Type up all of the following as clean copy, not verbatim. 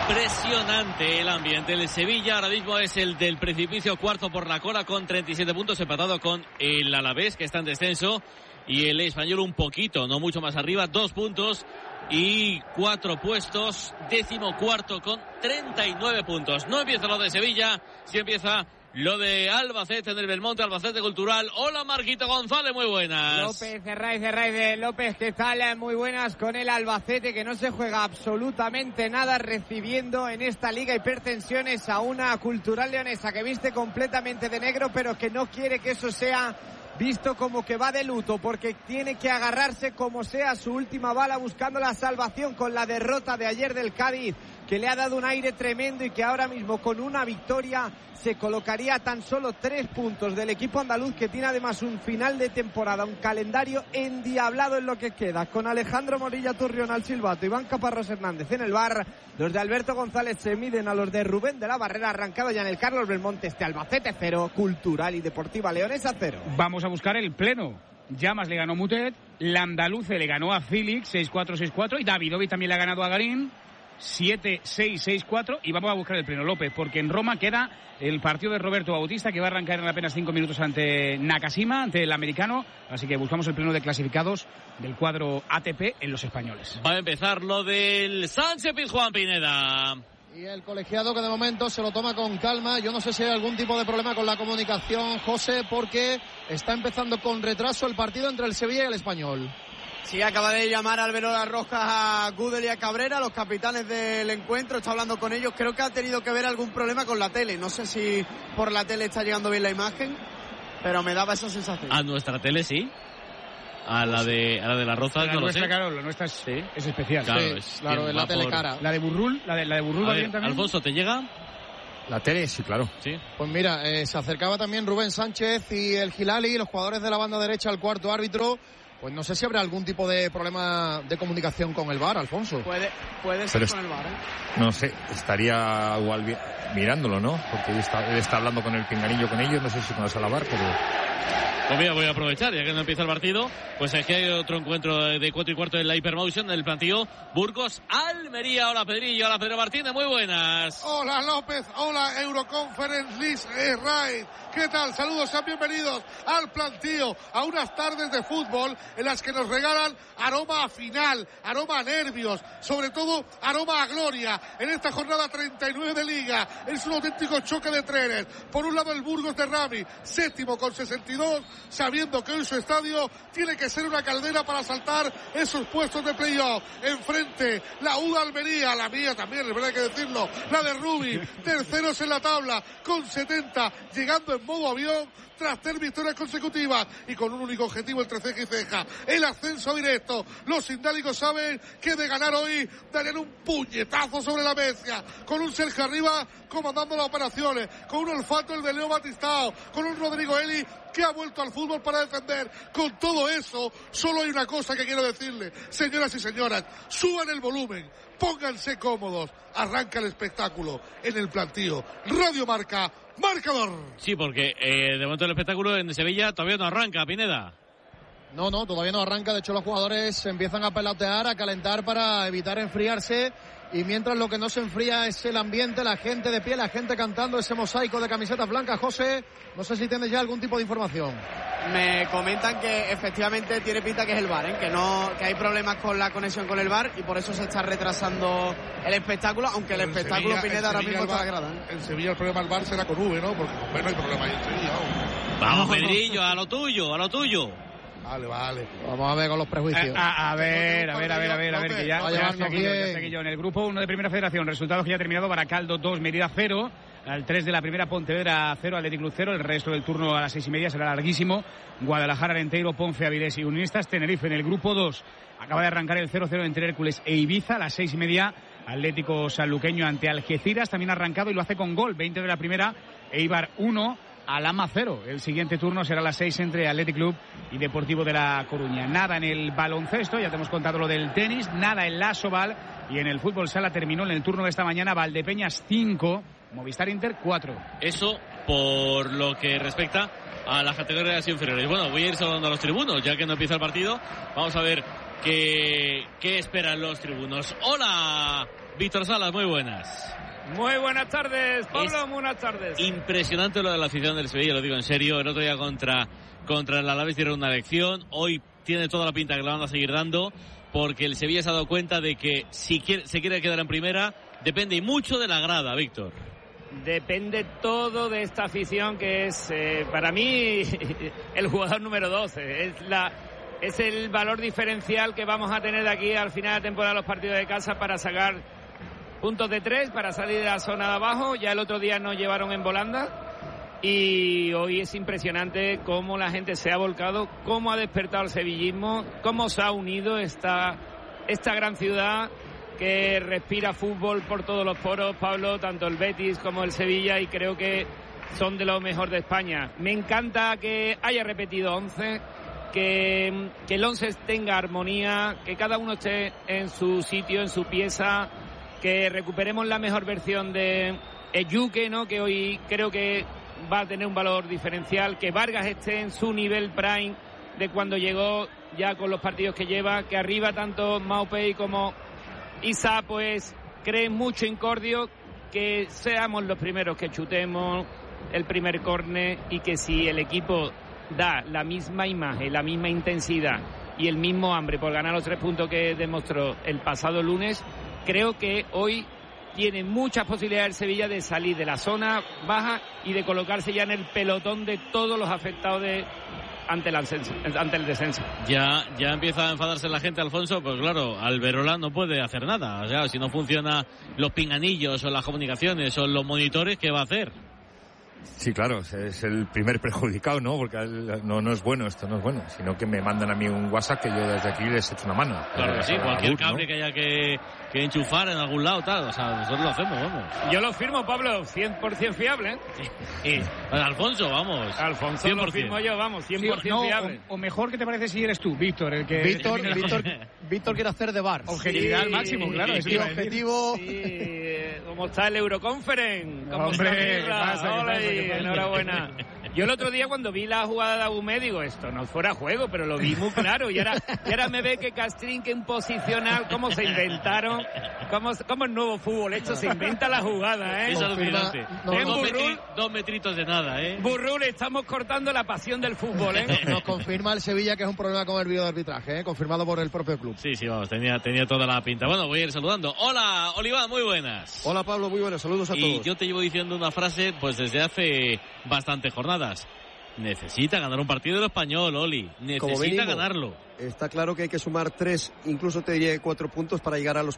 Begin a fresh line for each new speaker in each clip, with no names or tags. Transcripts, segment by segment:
Impresionante el ambiente. El Sevilla ahora mismo es el del precipicio, cuarto por la cola con 37 puntos, empatado con el Alavés, que está en descenso, y el Español un poquito, no mucho más arriba, 2 puntos y 4 puestos, 14º con 39 puntos. No empieza lo de Sevilla, sí empieza lo de Albacete en el Belmonte, Albacete Cultural. Hola, Marquito González, muy buenas.
López, Herraiz de López, ¿qué tal? Muy buenas con el Albacete, que no se juega absolutamente nada, recibiendo en esta liga hipertensiones a una Cultural leonesa que viste completamente de negro, pero que no quiere que eso sea visto como que va de luto, porque tiene que agarrarse como sea su última bala, buscando la salvación con la derrota de ayer del Cádiz, que le ha dado un aire tremendo y que ahora mismo con una victoria se colocaría a tan solo 3 puntos del equipo andaluz, que tiene además un final de temporada, un calendario endiablado en lo que queda, con Alejandro Morilla Turrión al silbato, Iván Caparrós Hernández en el bar. Los de Alberto González se miden a los de Rubén de la Barrera, arrancado ya en el Carlos Belmonte, Albacete 0, Cultural y Deportiva Leonesa 0.
Vamos a buscar el pleno. Llamas le ganó Mutet, Landaluce le ganó a Félix 6-4, 6-4, y Davidovic también le ha ganado a Garín 7-6, 6-4, y vamos a buscar el pleno, López, porque en Roma queda el partido de Roberto Bautista, que va a arrancar en apenas 5 minutos ante Nakashima, ante el americano, así que buscamos el pleno de clasificados del cuadro ATP en los españoles.
Va a empezar lo del Sánchez Pizjuán, Pineda.
Y el colegiado, que de momento se lo toma con calma. Yo no sé si hay algún tipo de problema con la comunicación, José, porque está empezando con retraso el partido entre el Sevilla y el Español.
Sí, acaba de llamar Alberola Rojas a Gudel y a Cabrera, los capitanes del encuentro, está hablando con ellos. Creo que ha tenido que ver algún problema con la tele. No sé si por la tele está llegando bien la imagen, pero me daba esa sensación.
A nuestra tele sí. A la de la Roza, no lo sé.
Claro, la nuestra es especial.
Claro,
sí, claro, es la tele cara.
La de Burrul, la de Burrul va bien también.
Alfonso, ¿te llega?
La tele, sí, claro.
Sí.
Pues mira, se acercaba también Rubén Sánchez y el Gilali, los jugadores de la banda derecha, al cuarto árbitro. Pues no sé si habrá algún tipo de problema de comunicación con el VAR, Alfonso.
Puede ser con el VAR,
No sé, estaría igual mirándolo, ¿no? Porque él está hablando con el pinganillo con ellos, no sé si con la sala VAR, pero...
Pues mira, voy a aprovechar, ya que no empieza el partido, pues es que hay otro encuentro de 4:15 en la Hypermotion, en el plantío Burgos-Almería. Hola Pedrillo, hola Pedro Martínez, muy buenas.
Hola López, hola Euroconference League Ride. ¿Qué tal? Saludos, sean bienvenidos al plantío, a unas tardes de fútbol en las que nos regalan aroma a final, aroma a nervios, sobre todo aroma a gloria. En esta jornada 39 de Liga es un auténtico choque de trenes. Por un lado el Burgos de Rami, séptimo con 62, sabiendo que hoy su estadio tiene que ser una caldera para saltar esos puestos de playoff. Enfrente la UDA Almería, la mía también, es verdad que decirlo, la de Rubi, terceros en la tabla con 70, llegando en modo avión tras 3 victorias consecutivas y con un único objetivo entre ceja y ceja, el ascenso directo. Los sindálicos saben que de ganar hoy darían un puñetazo sobre la mesa, con un Sergio arriba comandando las operaciones, con un olfato el de Leo Batistao, con un Rodrigo Eli que ha vuelto al fútbol para defender. Con todo eso, solo hay una cosa que quiero decirle, señoras y señoras: suban el volumen, pónganse cómodos, arranca el espectáculo en el plantío. Radio Marca, marcador.
Sí, porque de momento el espectáculo en Sevilla todavía no arranca, Pineda.
No, todavía no arranca. De hecho, los jugadores se empiezan a pelotear, a calentar para evitar enfriarse. Y mientras lo que no se enfría es el ambiente, la gente de pie, la gente cantando, ese mosaico de camisetas blancas. José, no sé si tienes ya algún tipo de información.
Me comentan que efectivamente tiene pinta que es el VAR, que hay problemas con la conexión con el VAR y por eso se está retrasando el espectáculo, aunque el espectáculo, Pineda, ahora mismo está a la grada.
En Sevilla el problema del VAR será con V, ¿no? Porque con B no hay problema ahí en Sevilla.
Vamos, Pedrillo, a lo tuyo.
Vale.
Vamos a ver con los prejuicios.
A ver, que ya estoy aquí yo. En el grupo 1 de Primera Federación, resultados que ya ha terminado: Baracaldo 2, Mérida 0, al 3 de la primera, Pontevedra 0, Athletic Club 0, el resto del turno a las 6:30 será larguísimo. Guadalajara, Arenteiro, Ponce, Avilés y Unionistas. Tenerife en el grupo 2, acaba de arrancar el 0-0 entre Hércules e Ibiza a las 6:30, Atlético Sanluqueño ante Algeciras, también ha arrancado y lo hace con gol, 20 de la primera, Eibar 1, Alhama 0. El siguiente turno será a las 6 entre Athletic Club y Deportivo de La Coruña. Nada en el baloncesto, ya te hemos contado lo del tenis, nada en la Asobal, y en el fútbol sala terminó en el turno de esta mañana Valdepeñas 5, Movistar Inter 4.
Eso por lo que respecta a las categorías inferiores. Bueno, voy a ir saludando a los tribunos, ya que no empieza el partido. Vamos a ver ¿Qué esperan los tribunos? Hola, Víctor Salas, muy buenas.
Muy buenas tardes, Pablo, buenas tardes.
Impresionante lo de la afición del Sevilla, lo digo en serio. El otro día contra el Alavés dieron una lección. Hoy tiene toda la pinta que la van a seguir dando, porque el Sevilla se ha dado cuenta de que si se quiere quedar en primera, depende mucho de la grada, Víctor.
Depende todo de esta afición que es, para mí, el jugador número 12. Es el valor diferencial que vamos a tener de aquí al final de temporada los partidos de casa para sacar puntos de 3, para salir de la zona de abajo. Ya el otro día nos llevaron en volanda y hoy es impresionante cómo la gente se ha volcado, cómo ha despertado el sevillismo, cómo se ha unido esta gran ciudad que respira fútbol por todos los poros, Pablo, tanto el Betis como el Sevilla, y creo que son de lo mejor de España. Me encanta que haya repetido 11, que el 11 tenga armonía, que cada uno esté en su sitio, en su pieza, que recuperemos la mejor versión de Ejuke, ¿no? Que hoy creo que va a tener un valor diferencial, que Vargas esté en su nivel prime de cuando llegó, ya con los partidos que lleva, que arriba tanto Maupay como Isa pues creen mucho incordio, que seamos los primeros que chutemos el primer córner, y que si el equipo da la misma imagen, la misma intensidad y el mismo hambre por ganar los 3 puntos que demostró el pasado lunes, creo que hoy tiene muchas posibilidades el Sevilla de salir de la zona baja y de colocarse ya en el pelotón de todos los afectados ante el descenso.
Ya empieza a enfadarse la gente, Alfonso, pues claro, Alberola no puede hacer nada. O sea, si no funcionan los pinganillos o las comunicaciones o los monitores, ¿qué va a hacer?
Sí, claro, es el primer perjudicado, ¿no? Porque no es bueno, esto no es bueno, sino que me mandan a mí un WhatsApp que yo desde aquí les echo una mano.
Claro que sí, cualquier cable, ¿no?, que haya que enchufar en algún lado, tal, o sea, nosotros lo hacemos, vamos.
Yo lo firmo, Pablo, 100% fiable, ¿eh?
Sí. Alfonso, vamos.
Alfonso 100%. Lo firmo yo, vamos, 100%
sí, no,
fiable.
O mejor, ¿qué te parece si eres tú, Víctor? El que
Víctor quiere hacer de bar.
Objetividad al máximo, claro. Es
el objetivo.
Sí, ¿cómo está el Euroconference? ¿Cómo
Hombre,
está enhorabuena. Yo el otro día cuando vi la jugada de Agumé digo, esto no fuera juego, pero lo vi muy claro. Y ahora me ve que Castrín, que en posicional, cómo se inventaron, cómo el nuevo fútbol, esto se inventa la jugada, ¿eh?
Es alucinante. 2 metritos de nada, ¿eh?
Burrul, estamos cortando la pasión del fútbol, ¿eh?
Nos confirma el Sevilla que es un problema con el vídeo de arbitraje, ¿eh? Confirmado por el propio club.
Sí, vamos, tenía toda la pinta. Bueno, voy a ir saludando. Hola, Oliván, muy buenas.
Hola, Pablo, muy buenas, saludos a todos.
Y yo te llevo diciendo una frase pues desde hace bastantes jornadas. Necesita ganar un partido del Español, Oli. Necesita ganarlo.
Está claro que hay que sumar 3, incluso te diría 4 puntos para llegar a los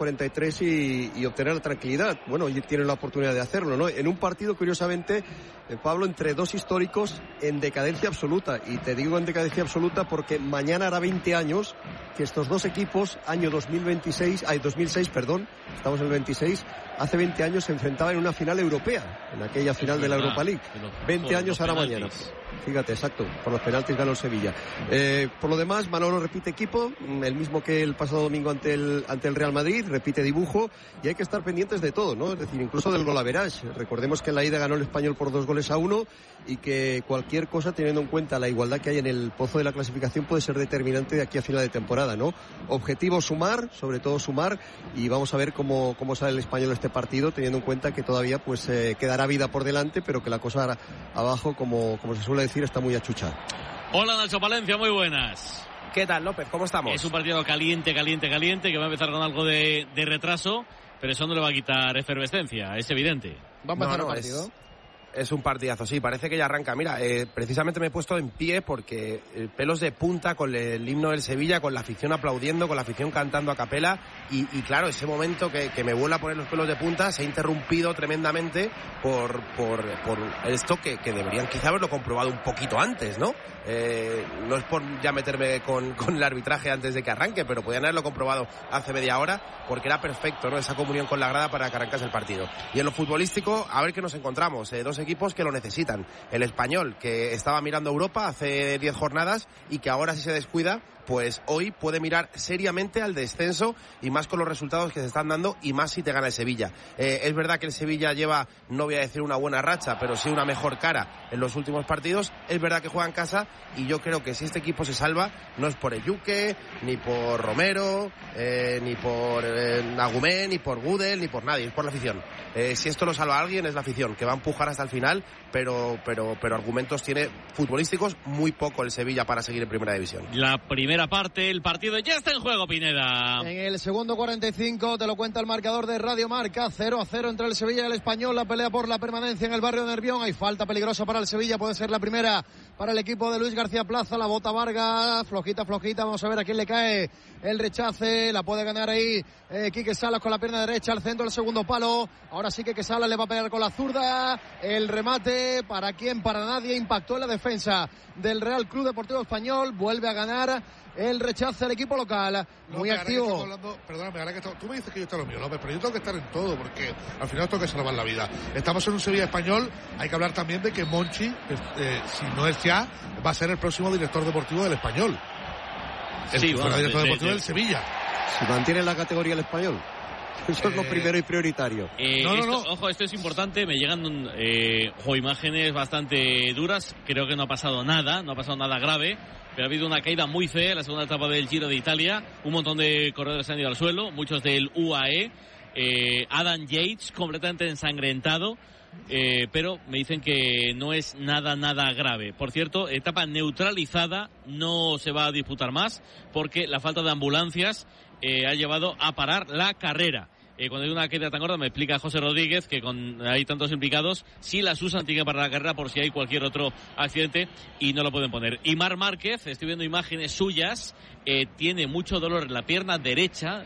42-43 y obtener la tranquilidad. Bueno, y tienen la oportunidad de hacerlo, ¿no? En un partido, curiosamente, Pablo, entre 2 históricos en decadencia absoluta. Y te digo en decadencia absoluta porque mañana hará 20 años que estos 2 equipos, año 2006, estamos en el 26, hace 20 años se enfrentaban en una final europea, en aquella final de la Europa League. 20 años hará mañana. Fíjate, exacto, por los penaltis ganó el Sevilla. Por lo demás, Manolo repite equipo, el mismo que el pasado domingo ante el Real Madrid, repite dibujo, y hay que estar pendientes de todo, ¿no? Es decir, incluso del golaveraje. Recordemos que en la ida ganó el Español por 2-1 y que cualquier cosa, teniendo en cuenta la igualdad que hay en el pozo de la clasificación, puede ser determinante de aquí a final de temporada, ¿no? Objetivo sumar, sobre todo sumar, y vamos a ver cómo sale el Español este partido, teniendo en cuenta que todavía pues quedará vida por delante, pero que la cosa abajo, como se suele decir, está muy achuchada.
Hola, Nacho Palencia, muy buenas.
¿Qué tal, López? ¿Cómo estamos?
Es un partido caliente, que va a empezar con algo de retraso, pero eso no le va a quitar efervescencia, es evidente.
¿Va a empezar el partido?
Es un partidazo, sí, parece que ya arranca. Mira, precisamente me he puesto en pie porque pelos de punta con el himno del Sevilla, con la afición aplaudiendo, con la afición cantando a capela y claro, ese momento que me vuelve a poner los pelos de punta se ha interrumpido tremendamente por esto que deberían quizá haberlo comprobado un poquito antes, ¿no? No es por ya meterme con el arbitraje antes de que arranque, pero podían haberlo comprobado hace media hora porque era perfecto, ¿no? Esa comunión con la grada para que arrancase el partido. Y en lo futbolístico, a ver qué nos encontramos. 2 equipos que lo necesitan. El Español, que estaba mirando a Europa hace 10 jornadas y que ahora, si se descuida, pues hoy puede mirar seriamente al descenso, y más con los resultados que se están dando, y más si te gana el Sevilla. Es verdad que el Sevilla lleva, no voy a decir una buena racha, pero sí una mejor cara en los últimos partidos. Es verdad que juega en casa, y yo creo que si este equipo se salva, no es por Ejuke, ni por Romero, ni por Agumé, ni por Gudel, ni por nadie, es por la afición. Si esto lo salva a alguien, es la afición, que va a empujar hasta el final, pero argumentos tiene futbolísticos muy poco el Sevilla para seguir en primera división.
La primera parte, el partido ya está en juego, Pineda.
En el segundo 45 te lo cuenta el marcador de Radio Marca, 0-0 entre el Sevilla y el Español, la pelea por la permanencia en el barrio de Nervión. Hay falta peligrosa para el Sevilla, puede ser la primera para el equipo de Luis García Plaza, la bota Vargas, flojita, vamos a ver a quién le cae el rechace, la puede ganar ahí Quique Salas con la pierna derecha al centro del segundo palo. Ahora sí que Salas le va a pegar con la zurda, el remate, ¿para quién? Para nadie, impactó en la defensa del Real Club Deportivo Español, vuelve a ganar el rechace al equipo local, muy activo.
Perdóname, ahora que tú me dices que yo estoy lo mío, López, pero yo tengo que estar en todo, porque al final tengo que salvar la vida. Estamos en un Sevilla Español, hay que hablar también de que Monchi, si no es ya, va a ser el próximo director deportivo del Español. El director deportivo del Sevilla.
Si mantiene la categoría el Español. Eso es lo primero y prioritario.
Ojo, esto es importante. Me llegan imágenes bastante duras. Creo que no ha pasado nada grave, pero ha habido una caída muy fea en la segunda etapa del Giro de Italia. Un montón de corredores han ido al suelo, muchos del UAE. Adam Yates completamente ensangrentado, pero me dicen que no es nada grave. Por cierto, etapa neutralizada, no se va a disputar más porque la falta de ambulancias ha llevado a parar la carrera. Cuando hay una caída tan gorda, me explica José Rodríguez que hay tantos implicados, si las usan tienen que parar la carrera por si hay cualquier otro accidente y no lo pueden poner. Y Marc Márquez, estoy viendo imágenes suyas, tiene mucho dolor en la pierna derecha,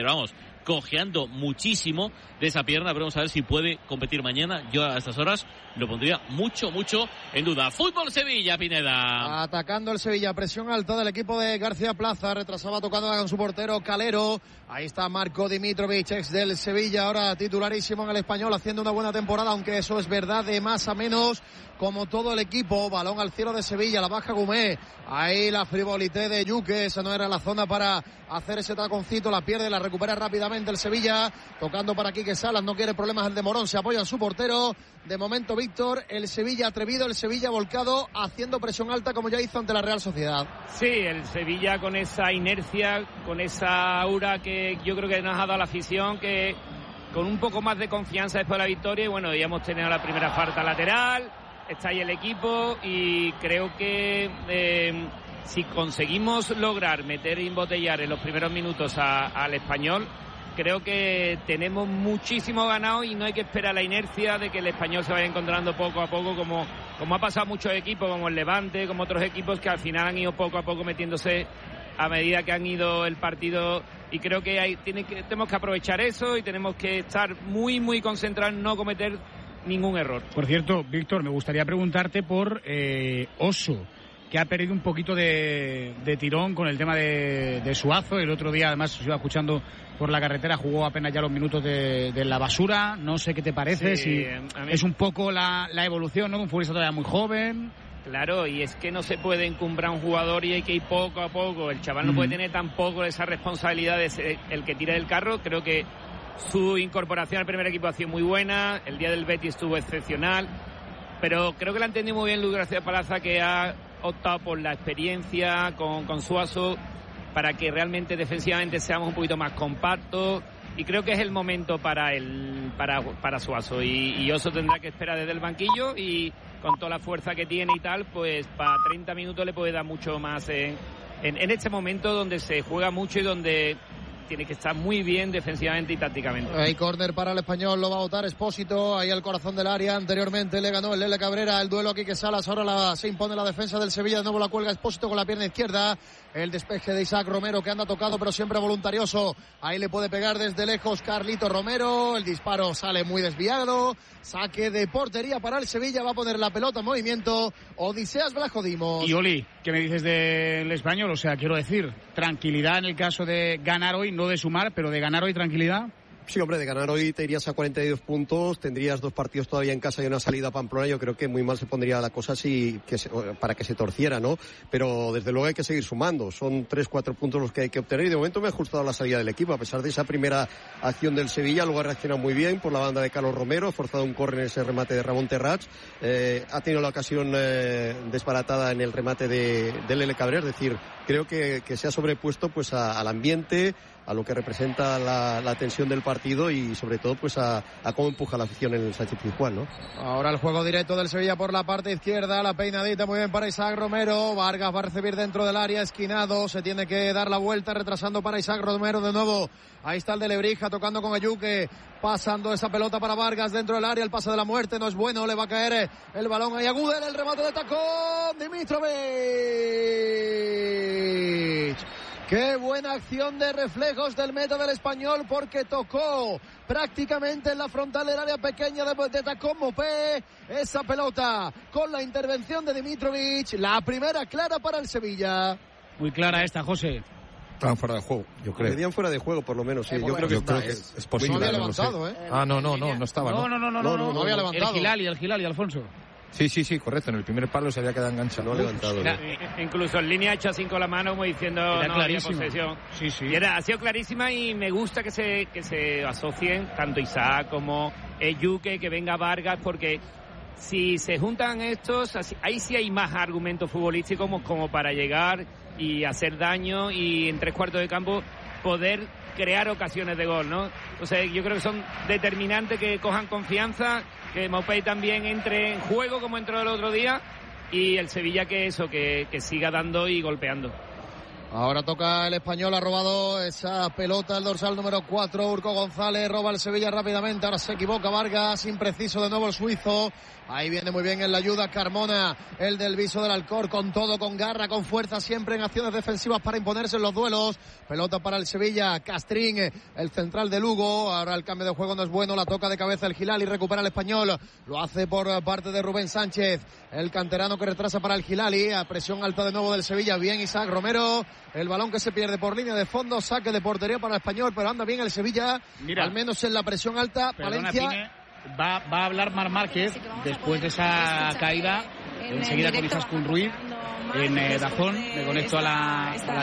cojeando muchísimo de esa pierna. Veremos a ver si puede competir mañana. Yo a estas horas lo pondría mucho en duda. Fútbol Sevilla, Pineda.
Atacando el Sevilla, presión alta del equipo de García Plaza, retrasaba tocando con su portero Calero. Ahí está Marco Dimitrovic, ex del Sevilla, ahora titularísimo en el Español, haciendo una buena temporada, aunque eso es verdad, de más a menos, como todo el equipo. Balón al cielo de Sevilla, la baja Gumé. Ahí la frivolité de Yuque, esa no era la zona para hacer ese taconcito, la pierde, la recupera rápidamente el Sevilla, tocando para Quique Salas, no quiere problemas el de Morón, se apoya en su portero. De momento, Víctor, el Sevilla atrevido, el Sevilla volcado, haciendo presión alta como ya hizo ante la Real Sociedad.
Sí, el Sevilla con esa inercia, con esa aura que yo creo que nos ha dado la afición, que con un poco más de confianza después de la victoria, y bueno, ya hemos tenido la primera falta lateral, está ahí el equipo, y creo que si conseguimos lograr meter y embotellar en los primeros minutos al Español, creo que tenemos muchísimo ganado, y no hay que esperar la inercia de que el Español se vaya encontrando poco a poco, como ha pasado a muchos equipos, como el Levante, como otros equipos que al final han ido poco a poco metiéndose a medida que han ido el partido, y creo que tenemos que aprovechar eso y tenemos que estar muy concentrados en no cometer ningún error.
Por cierto, Víctor, me gustaría preguntarte por Oso, que ha perdido un poquito de tirón con el tema de Suazo. El otro día, además, se iba escuchando por la carretera, jugó apenas ya los minutos de la basura. No sé qué te parece, si es un poco la evolución, ¿no? Un futbolista todavía muy joven.
Claro, y es que no se puede encumbrar un jugador y hay que ir poco a poco. El chaval no puede tener tampoco esa responsabilidad de ser el que tira del carro. Creo que su incorporación al primer equipo ha sido muy buena. El día del Betis estuvo excepcional. Pero creo que la ha entendido muy bien Luis García Plaza, que ha optado por la experiencia con Suazo para que realmente defensivamente seamos un poquito más compactos, y creo que es el momento para Suazo, y Oso tendrá que esperar desde el banquillo, y con toda la fuerza que tiene y tal, pues para 30 minutos le puede dar mucho más en este momento donde se juega mucho y donde tiene que estar muy bien defensivamente y tácticamente.
Hay córner para el Español, lo va a votar Expósito, ahí al corazón del área. Anteriormente le ganó el Lele Cabrera el duelo aquí, que Salas, ahora se impone la defensa del Sevilla, de nuevo la cuelga Expósito con la pierna izquierda. El despeje de Isaac Romero, que anda tocado pero siempre voluntarioso, ahí le puede pegar desde lejos Carlito Romero, el disparo sale muy desviado, saque de portería para el Sevilla, va a poner la pelota en movimiento Odiseas Blajodimos.
Y Oli, ¿qué me dices del Español? O sea, quiero decir, tranquilidad en el caso de ganar hoy, no de sumar, pero de ganar hoy, tranquilidad.
Sí, hombre, de ganar hoy te irías a 42 puntos, tendrías 2 partidos todavía en casa y una salida a Pamplona. Yo creo que muy mal se pondría la cosa para que se torciera, ¿no? Pero desde luego hay que seguir sumando. Son 3-4 puntos los que hay que obtener y de momento me ha gustado la salida del equipo. A pesar de esa primera acción del Sevilla, luego ha reaccionado muy bien por la banda de Carlos Romero, ha forzado un córner en ese remate de Ramón Terrats, ha tenido la ocasión desbaratada en el remate de Lele Cabrera. Es decir, creo que se ha sobrepuesto pues al ambiente, a lo que representa la tensión del partido y sobre todo pues a cómo empuja la afición en el Sánchez-Pizjuán, ¿no?
Ahora el juego directo del Sevilla por la parte izquierda, la peinadita muy bien para Isaac Romero, Vargas va a recibir dentro del área, esquinado, se tiene que dar la vuelta, retrasando para Isaac Romero de nuevo, ahí está el de Lebrija tocando con Ayuque, pasando esa pelota para Vargas dentro del área, el pase de la muerte no es bueno, le va a caer el balón ahí a Gudel, el remate de tacón, Dimitrovic. Qué buena acción de reflejos del meta del Español, porque tocó prácticamente en la frontal del área pequeña de Tacón Mopé esa pelota con la intervención de Dimitrovic, la primera clara para el Sevilla.
Muy clara esta, José.
Estaban fuera de juego, yo creo.
Pedían fuera de juego, por lo menos, sí. Yo creo que
es posible.
No había levantado, ¿eh?
No estaba, ¿no?
No
había levantado.
El Gilali, Alfonso.
Sí, correcto. En el primer palo se había quedado enganchado.
No ha levantado.
Incluso en línea ha hecho así con la mano, como diciendo no había posesión.
Sí.
Y ha sido clarísima y me gusta que se asocien tanto Isaac como Yuque, que venga Vargas, porque si se juntan estos, ahí sí hay más argumentos futbolísticos como para llegar y hacer daño y en 3/4 de campo poder crear ocasiones de gol, ¿no? Entonces yo creo que son determinantes, que cojan confianza, que Maupay también entre en juego como entró el otro día y el Sevilla que siga dando y golpeando.
Ahora toca el Español, ha robado esa pelota el dorsal número 4, Urco González, roba el Sevilla rápidamente, ahora se equivoca Vargas, impreciso de nuevo el suizo, ahí viene muy bien en la ayuda Carmona, el del Viso del Alcor, con todo, con garra, con fuerza, siempre en acciones defensivas para imponerse en los duelos, pelota para el Sevilla, Castrín, el central de Lugo, ahora el cambio de juego no es bueno, la toca de cabeza el Gilali, recupera el Español, lo hace por parte de Rubén Sánchez, el canterano que retrasa para el Gilali, a presión alta de nuevo del Sevilla, bien Isaac Romero, el balón que se pierde por línea de fondo, saque de portería para el Español, pero anda bien el Sevilla, al menos en la presión alta. Valencia.
Pine, va a hablar Marc Márquez después de esa caída, enseguida con Izaskun Ruiz en Dazón. Me conecto a la